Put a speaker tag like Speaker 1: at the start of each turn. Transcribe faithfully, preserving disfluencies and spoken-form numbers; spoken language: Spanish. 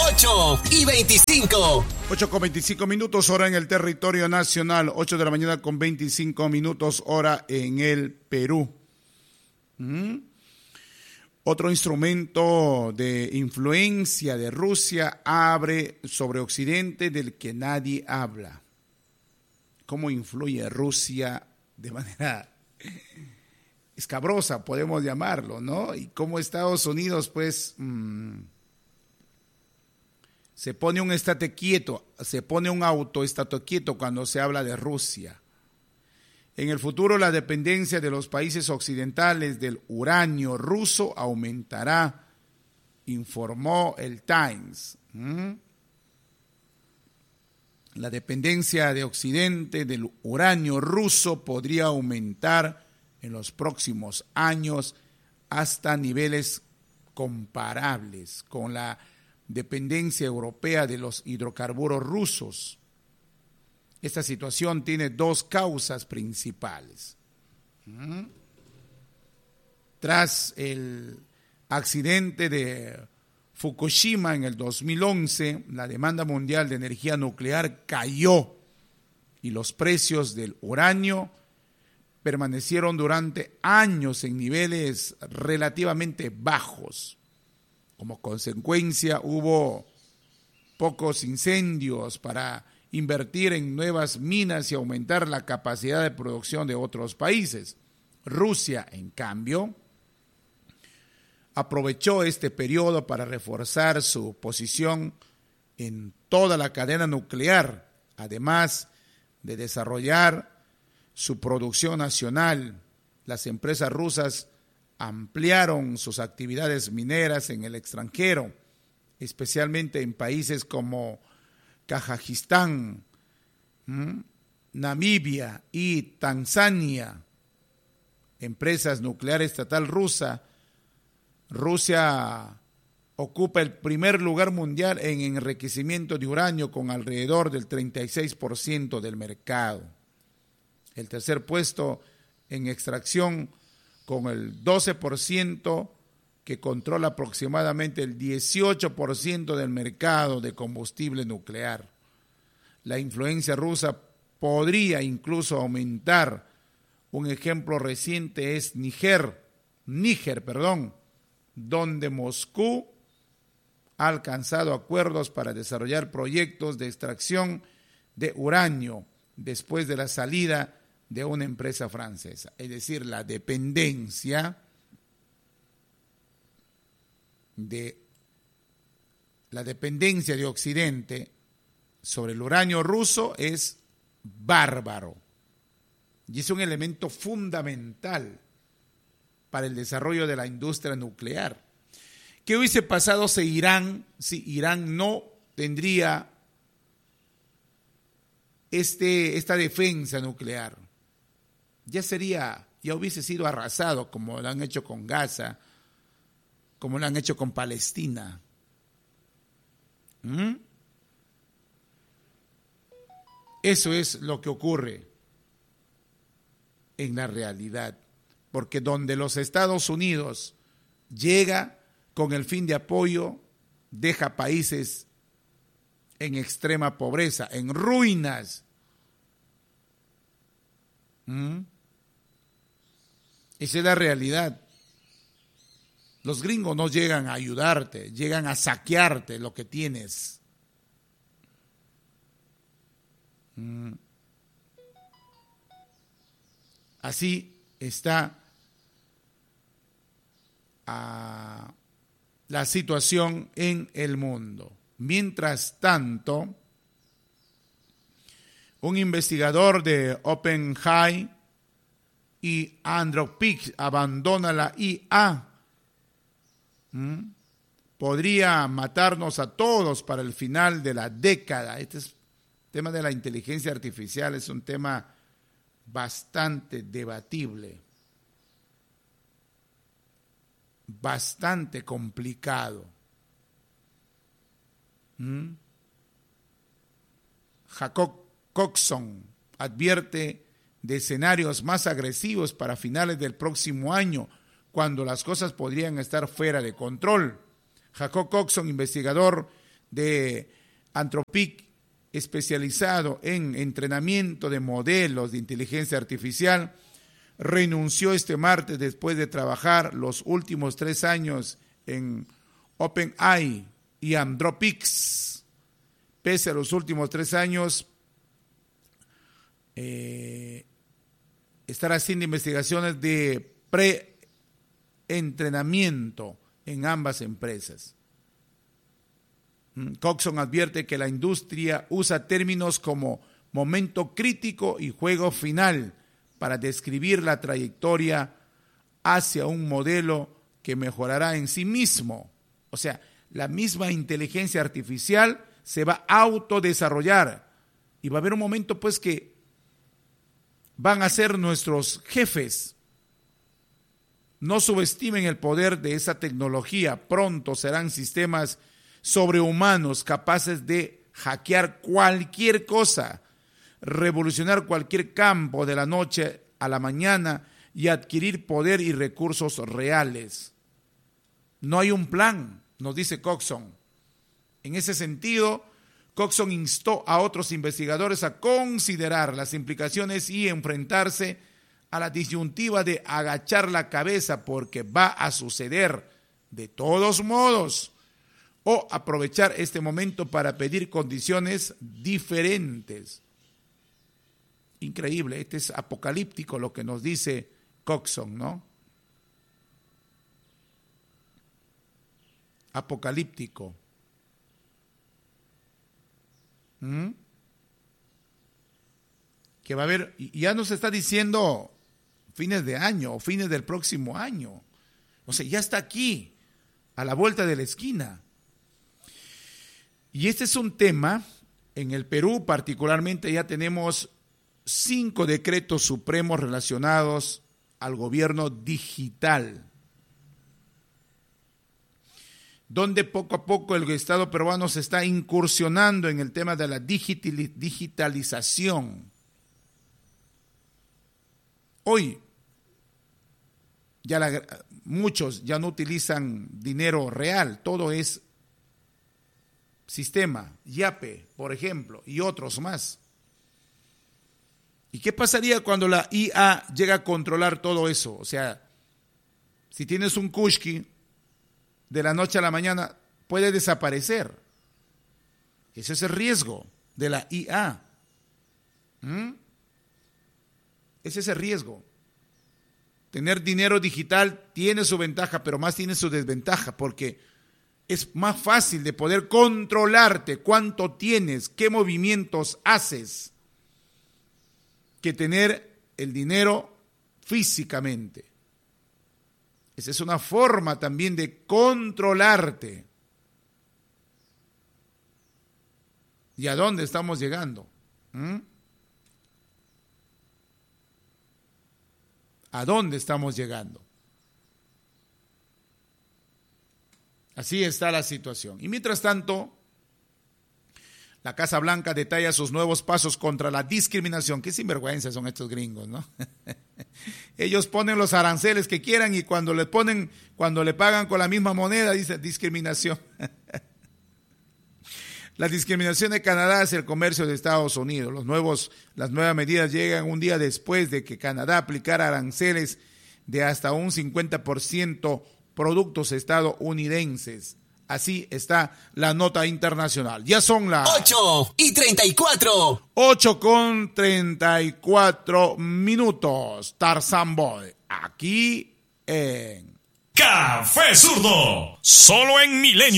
Speaker 1: ocho y veinticinco.
Speaker 2: ocho con veinticinco minutos, hora en el territorio nacional. ocho de la mañana con veinticinco minutos, hora en el Perú. ¿Mm? Otro instrumento de influencia de Rusia abre sobre Occidente del que nadie habla. ¿Cómo influye Rusia de manera escabrosa, podemos llamarlo, ¿no? Y cómo Estados Unidos, pues, mmm, se pone un estate quieto, se pone un auto estate quieto cuando se habla de Rusia. En el futuro, la dependencia de los países occidentales del uranio ruso aumentará, informó el Times. ¿Mm? La dependencia de Occidente del uranio ruso podría aumentar en los próximos años hasta niveles comparables con la dependencia europea de los hidrocarburos rusos. Esta situación tiene dos causas principales. ¿Mm? Tras el accidente de Fukushima en el dos mil once, la demanda mundial de energía nuclear cayó y los precios del uranio permanecieron durante años en niveles relativamente bajos. Como consecuencia, hubo pocos incendios para invertir en nuevas minas y aumentar la capacidad de producción de otros países. Rusia, en cambio, aprovechó este periodo para reforzar su posición en toda la cadena nuclear, además de desarrollar su producción nacional. Las empresas rusas ampliaron sus actividades mineras en el extranjero, especialmente en países como Kazajistán, ¿m? Namibia y Tanzania. Empresas nuclear estatal rusa. Rusia ocupa el primer lugar mundial en enriquecimiento de uranio con alrededor del treinta y seis por ciento del mercado. El tercer puesto en extracción con el doce por ciento, que controla aproximadamente el dieciocho por ciento del mercado de combustible nuclear. La influencia rusa podría incluso aumentar. Un ejemplo reciente es Níger, Níger, perdón, donde Moscú ha alcanzado acuerdos para desarrollar proyectos de extracción de uranio después de la salida de una empresa francesa. Es decir, la dependencia de la dependencia de Occidente sobre el uranio ruso es bárbaro y es un elemento fundamental para el desarrollo de la industria nuclear. ¿Qué hubiese pasado si Irán, si Irán no tendría este, esta defensa nuclear? Ya sería, ya hubiese sido arrasado como lo han hecho con Gaza, como lo han hecho con Palestina. ¿Mm? Eso es lo que ocurre en la realidad, porque donde los Estados Unidos llega con el fin de apoyo, deja países en extrema pobreza, en ruinas. ¿Mm? Esa es la realidad. Los gringos no llegan a ayudarte, llegan a saquearte lo que tienes. ¿Mm? Así está ah, la situación en el mundo. Mientras tanto, un investigador de OpenAI y Anthropic abandona la I A. ¿Mm? Podría matarnos a todos para el final de la década. Este es, el tema de la inteligencia artificial es un tema bastante debatible, bastante complicado. ¿Mm? Jacob Coxon advierte de escenarios más agresivos para finales del próximo año, cuando las cosas podrían estar fuera de control. Jacob Coxon, investigador de Anthropic, especializado en entrenamiento de modelos de inteligencia artificial, renunció este martes después de trabajar los últimos tres años en OpenAI y Anthropic. Pese a los últimos tres años, eh, estar haciendo investigaciones de pre-entrenamiento en ambas empresas. Coxon advierte que la industria usa términos como momento crítico y juego final para describir la trayectoria hacia un modelo que mejorará en sí mismo. O sea, la misma inteligencia artificial se va a autodesarrollar y va a haber un momento pues que van a ser nuestros jefes. No subestimen el poder de esa tecnología. Pronto serán sistemas sobrehumanos capaces de hackear cualquier cosa, revolucionar cualquier campo de la noche a la mañana y adquirir poder y recursos reales. No hay un plan, nos dice Coxon. En ese sentido, Coxon instó a otros investigadores a considerar las implicaciones y enfrentarse a la disyuntiva de agachar la cabeza porque va a suceder de todos modos, o aprovechar este momento para pedir condiciones diferentes. Increíble, este es apocalíptico lo que nos dice Coxon, ¿no? Apocalíptico. ¿Mm? Que va a haber, y ya nos está diciendo fines de año o fines del próximo año. O sea, ya está aquí, a la vuelta de la esquina. Y este es un tema, en el Perú particularmente ya tenemos cinco decretos supremos relacionados al gobierno digital, donde poco a poco el Estado peruano se está incursionando en el tema de la digitalización. Hoy, ya la, muchos ya no utilizan dinero real, todo es sistema, Yape, por ejemplo, y otros más. ¿Y qué pasaría cuando la I A llega a controlar todo eso? O sea, si tienes un Kushki, de la noche a la mañana puede desaparecer. Ese es el riesgo de la I A. ¿Mm? Ese es el riesgo. Tener dinero digital tiene su ventaja, pero más tiene su desventaja, porque es más fácil de poder controlarte cuánto tienes, qué movimientos haces, que tener el dinero físicamente. Esa es una forma también de controlarte. ¿Y a dónde estamos llegando? ¿Mm? ¿A dónde estamos llegando? Así está la situación. Y mientras tanto, la Casa Blanca detalla sus nuevos pasos contra la discriminación. Qué sinvergüenza son estos gringos, ¿no? Ellos ponen los aranceles que quieran y cuando le ponen, cuando le pagan con la misma moneda, dice discriminación. La discriminación de Canadá hacia el comercio de Estados Unidos. Los nuevos, las nuevas medidas llegan un día después de que Canadá aplicara aranceles de hasta un cincuenta por ciento productos estadounidenses. Así está la nota internacional. Ya son las
Speaker 1: ocho y treinta y cuatro.
Speaker 2: ocho con treinta y cuatro minutos. Tarzan Boy, aquí en
Speaker 3: Café Zurdo, solo en Milenio.